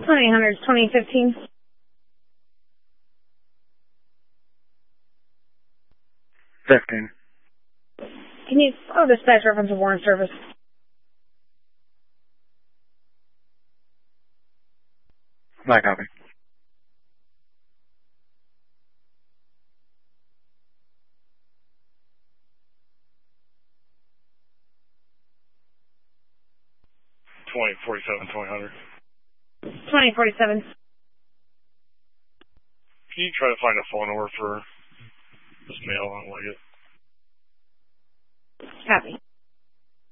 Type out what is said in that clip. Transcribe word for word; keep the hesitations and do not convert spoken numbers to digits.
twenty hundred, twenty fifteen. fifteen. Can you follow dispatch reference of warrant service? My copy. twenty forty-seven, twenty hundred. twenty forty-seven. Can you try to find a phone number for this mail? I don't like it. Copy.